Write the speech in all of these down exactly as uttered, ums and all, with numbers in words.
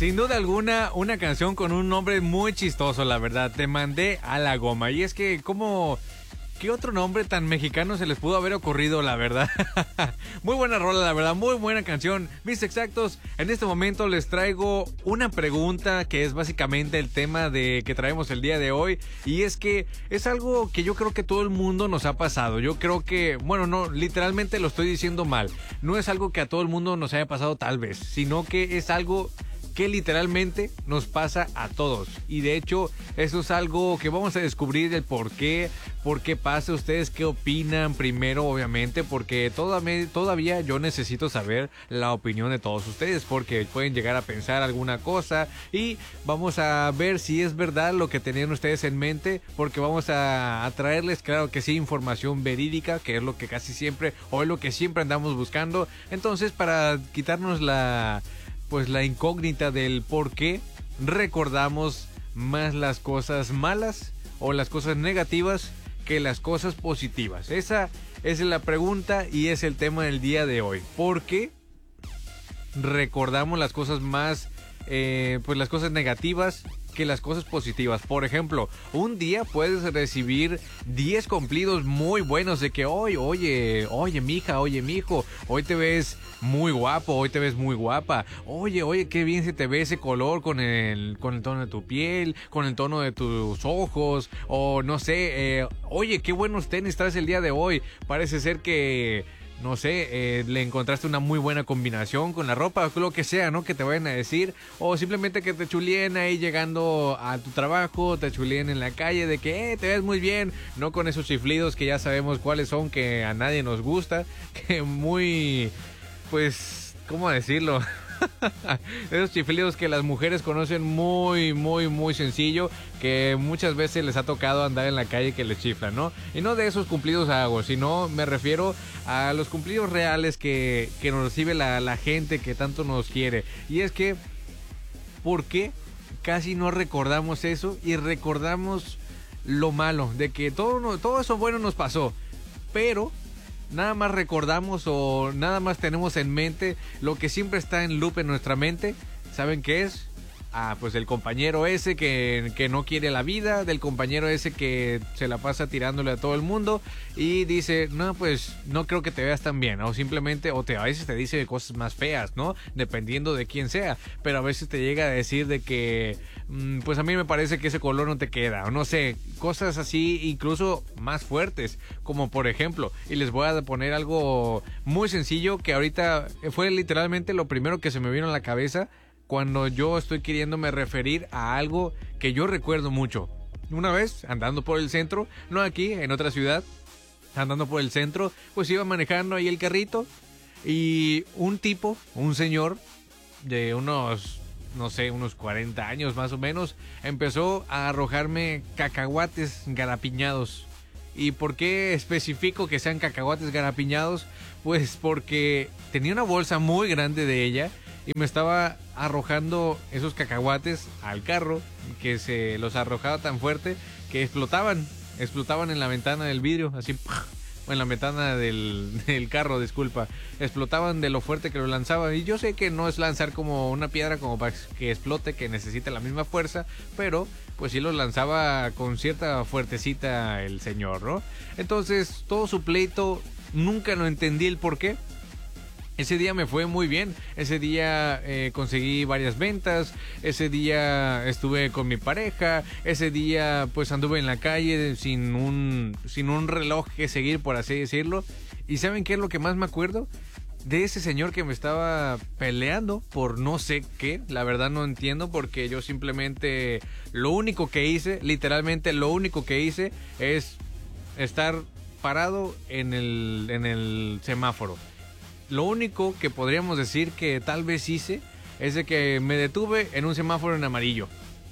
Sin duda alguna, una canción con un nombre muy chistoso, la verdad. Te mandé a la goma. Y es que, ¿cómo...? ¿Qué otro nombre tan mexicano se les pudo haber ocurrido, la verdad? Muy buena rola, la verdad, muy buena canción. Mis exactos, en este momento les traigo una pregunta que es básicamente el tema de que traemos el día de hoy. Y es que es algo que yo creo que todo el mundo nos ha pasado. Yo creo que, bueno, no, literalmente lo estoy diciendo mal. No es algo que a todo el mundo nos haya pasado tal vez, sino que es algo que literalmente nos pasa a todos. Y de hecho, eso es algo que vamos a descubrir el por qué, por qué pasa, ustedes qué opinan primero, obviamente, porque todavía, todavía yo necesito saber la opinión de todos ustedes, porque pueden llegar a pensar alguna cosa y vamos a ver si es verdad lo que tenían ustedes en mente, porque vamos a, a traerles, claro que sí, información verídica, que es lo que casi siempre, o es lo que siempre andamos buscando. Entonces, para quitarnos la... pues la incógnita del por qué recordamos más las cosas malas o las cosas negativas que las cosas positivas. Esa es la pregunta y es el tema del día de hoy. ¿Por qué recordamos las cosas más, eh, pues las cosas negativas que las cosas positivas? Por ejemplo, un día puedes recibir diez cumplidos muy buenos de que hoy, oye, oye, mija, oye, mijo, hoy te ves muy guapo, hoy te ves muy guapa. Oye, oye, qué bien se te ve ese color con el, con el tono de tu piel, con el tono de tus ojos, o no sé, eh, oye, qué buenos tenis traes el día de hoy. Parece ser que... no sé, eh, le encontraste una muy buena combinación con la ropa, lo que sea, ¿no? Que te vayan a decir, o simplemente que te chulien ahí llegando a tu trabajo, te chulien en la calle de que, eh, te ves muy bien, no con esos chiflidos que ya sabemos cuáles son, que a nadie nos gusta, que muy, pues, ¿cómo decirlo? Esos chiflidos que las mujeres conocen muy, muy, muy sencillo, que muchas veces les ha tocado andar en la calle que les chiflan, ¿no? Y no de esos cumplidos hago, sino me refiero a los cumplidos reales que, que nos recibe la, la gente que tanto nos quiere. Y es que, ¿por qué casi no recordamos eso y recordamos lo malo? De que todo, todo eso bueno nos pasó, pero... nada más recordamos o nada más tenemos en mente lo que siempre está en loop en nuestra mente. ¿Saben qué es? Ah, pues el compañero ese que, que no quiere la vida, del compañero ese que se la pasa tirándole a todo el mundo y dice, no, pues no creo que te veas tan bien, o simplemente, o te, a veces te dice cosas más feas, ¿no? Dependiendo de quién sea, pero a veces te llega a decir de que, mmm, pues a mí me parece que ese color no te queda, o no sé, cosas así incluso más fuertes, como por ejemplo, y les voy a poner algo muy sencillo que ahorita fue literalmente lo primero que se me vino a la cabeza cuando yo estoy queriéndome referir a algo que yo recuerdo mucho. Una vez, andando por el centro, no aquí, en otra ciudad, andando por el centro, pues iba manejando ahí el carrito y un tipo, un señor de unos, no sé, unos cuarenta años más o menos, empezó a arrojarme cacahuates garapiñados. ¿Y por qué especifico que sean cacahuates garapiñados? Pues porque tenía una bolsa muy grande de ella y me estaba arrojando esos cacahuates al carro, que se los arrojaba tan fuerte que explotaban, explotaban en la ventana del vidrio, así, o en la ventana del, del carro, disculpa, explotaban de lo fuerte que lo lanzaba. Y yo sé que no es lanzar como una piedra como para que explote, que necesite la misma fuerza, pero pues sí lo lanzaba con cierta fuertecita el señor, ¿no? Entonces todo su pleito, nunca lo entendí el por qué. Ese día me fue muy bien, ese día eh, conseguí varias ventas, ese día estuve con mi pareja, ese día pues anduve en la calle sin un, sin un reloj que seguir, por así decirlo. ¿Y saben qué es lo que más me acuerdo? De ese señor que me estaba peleando por no sé qué, la verdad no entiendo, porque yo simplemente lo único que hice, literalmente lo único que hice es estar parado en el, en el semáforo. Lo único que podríamos decir que tal vez hice es de que me detuve en un semáforo en amarillo.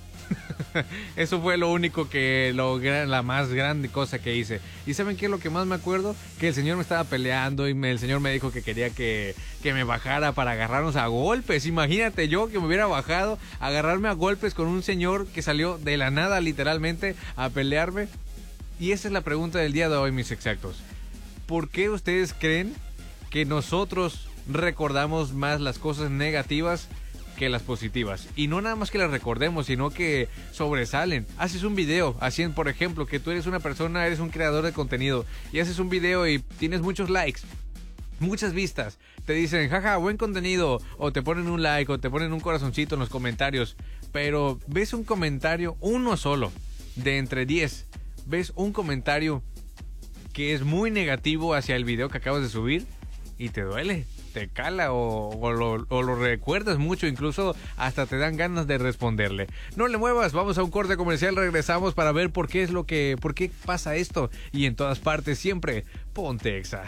Eso fue lo único que, lo, la más grande cosa que hice. ¿Y saben qué es lo que más me acuerdo? Que el señor me estaba peleando y me, el señor me dijo que quería que, que me bajara para agarrarnos a golpes. Imagínate yo que me hubiera bajado, agarrarme a golpes con un señor que salió de la nada literalmente a pelearme. Y esa es la pregunta del día de hoy, mis exactos. ¿Por qué ustedes creen que nosotros recordamos más las cosas negativas que las positivas. Y no nada más que las recordemos, sino que sobresalen. Haces un video, así por ejemplo, que tú eres una persona, eres un creador de contenido y haces un video y tienes muchos likes, muchas vistas, te dicen, jaja, buen contenido, o te ponen un like, o te ponen un corazoncito en los comentarios, pero ves un comentario, uno solo, de entre diez, ves un comentario que es muy negativo hacia el video que acabas de subir y te duele, te cala o, o, lo, o lo recuerdas mucho, incluso hasta te dan ganas de responderle. No le muevas, vamos a un corte comercial, regresamos para ver por qué es lo que, por qué pasa esto, y en todas partes siempre, ponte Exa.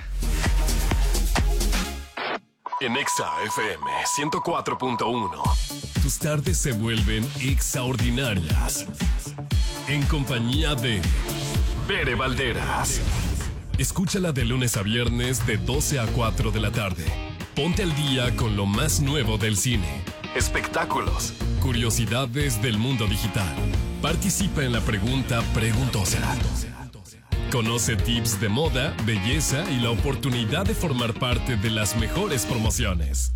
En Exa F M ciento cuatro punto uno. Tus tardes se vuelven extraordinarias. En compañía de Bere Valderas. Escúchala de lunes a viernes de doce a cuatro de la tarde. Ponte al día con lo más nuevo del cine, espectáculos, curiosidades del mundo digital. Participa en la pregunta preguntosa. Conoce tips de moda, belleza y la oportunidad de formar parte de las mejores promociones.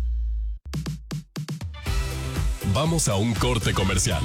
Vamos a un corte comercial.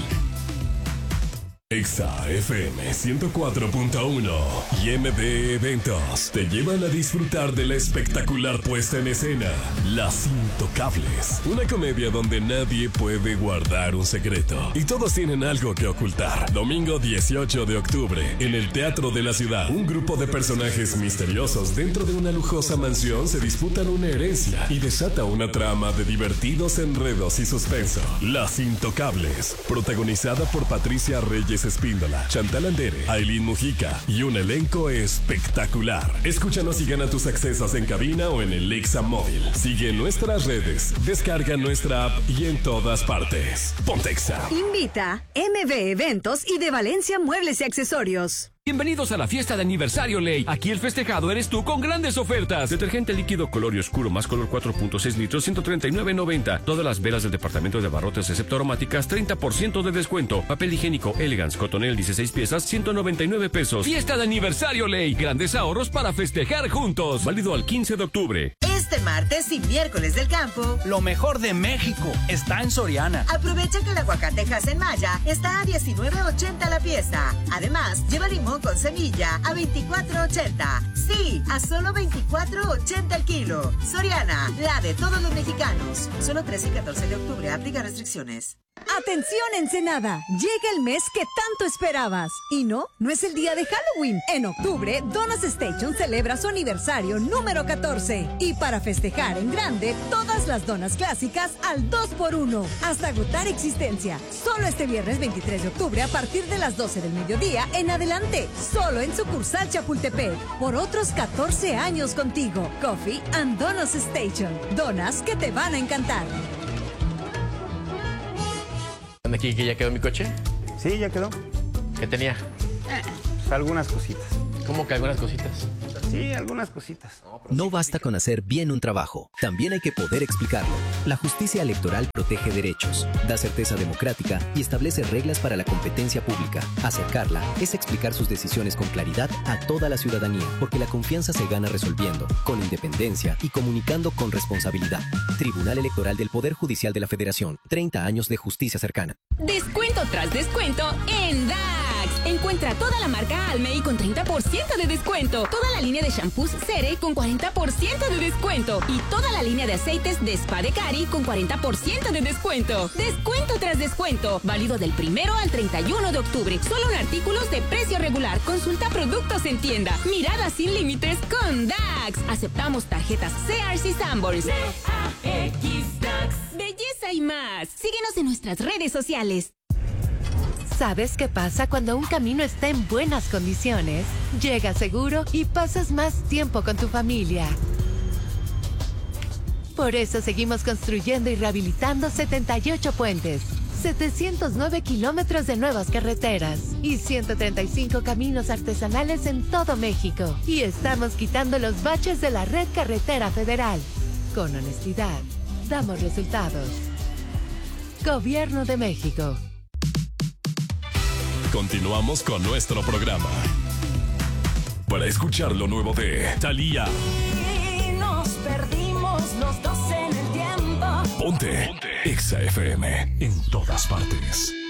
Exa F M ciento cuatro punto uno y M D Eventos te llevan a disfrutar de la espectacular puesta en escena Las Intocables, una comedia donde nadie puede guardar un secreto y todos tienen algo que ocultar. Domingo dieciocho de octubre, en el Teatro de la Ciudad, un grupo de personajes misteriosos dentro de una lujosa mansión se disputan una herencia y desata una trama de divertidos enredos y suspenso. Las Intocables, protagonizada por Patricia Reyes Espíndola, Chantal Andere, Ailín Mujica y un elenco espectacular. Escúchanos y gana tus accesos en cabina o en el Exa móvil. Sigue nuestras redes, descarga nuestra app y en todas partes. Ponte Exa. Invita M B Eventos y de Valencia Muebles y Accesorios. Bienvenidos a la fiesta de aniversario Ley. Aquí el festejado eres tú con grandes ofertas. Detergente líquido color y oscuro más color cuatro punto seis litros, ciento treinta y nueve noventa. Todas las velas del departamento de abarrotes excepto aromáticas, treinta por ciento de descuento. Papel higiénico Elegance Cotonel dieciséis piezas, ciento noventa y nueve pesos. Fiesta de aniversario Ley. Grandes ahorros para festejar juntos. Válido al quince de octubre. Este martes y miércoles del campo, lo mejor de México está en Soriana. Aprovecha que el aguacate en Maya está a diecinueve ochenta la pieza. Además, lleva limón con semilla a veinticuatro ochenta. Sí, a solo veinticuatro ochenta el kilo. Soriana, la de todos los mexicanos. Solo trece y catorce de octubre, aplica restricciones. Atención Ensenada, llega el mes que tanto esperabas. Y no, no es el día de Halloween. En octubre, Donas Station celebra su aniversario número catorce. Y para festejar en grande, todas las donas clásicas al dos por uno. Hasta agotar existencia. Solo este viernes veintitrés de octubre a partir de las doce del mediodía en adelante. Solo en sucursal Chapultepec. Por otros catorce años contigo. Coffee and Donas Station. Donas que te van a encantar. ¿Aquí que ya quedó mi coche? Sí, ya quedó. ¿Qué tenía? Pues algunas cositas. ¿Cómo que algunas cositas? Sí, algunas cositas. No basta con hacer bien un trabajo, también hay que poder explicarlo. La justicia electoral protege derechos, da certeza democrática y establece reglas para la competencia pública. Acercarla es explicar sus decisiones con claridad a toda la ciudadanía, porque la confianza se gana resolviendo, con independencia y comunicando con responsabilidad. Tribunal Electoral del Poder Judicial de la Federación. treinta años de justicia cercana. Descuento tras descuento en D A X. Encuentra toda la marca Almey con treinta por ciento de descuento. Toda la línea de shampoos Cere con cuarenta por ciento de descuento. Y toda la línea de aceites de Spa de Cari con cuarenta por ciento de descuento. Descuento tras descuento. Válido del primero al treinta y uno de octubre. Solo en artículos de precio regular. Consulta productos en tienda. Mirada sin límites con D A X. Aceptamos tarjetas Sears y Sanborns. D A X D A X. Belleza y más. Síguenos en nuestras redes sociales. ¿Sabes qué pasa cuando un camino está en buenas condiciones? Llegas seguro y pasas más tiempo con tu familia. Por eso seguimos construyendo y rehabilitando setenta y ocho puentes, setecientos nueve kilómetros de nuevas carreteras y ciento treinta y cinco caminos artesanales en todo México. Y estamos quitando los baches de la red carretera federal. Con honestidad, damos resultados. Gobierno de México. Continuamos con nuestro programa. Para escuchar lo nuevo de Thalía. Y nos perdimos los dos en el tiempo. Ponte. Ponte. Exa F M, en todas partes.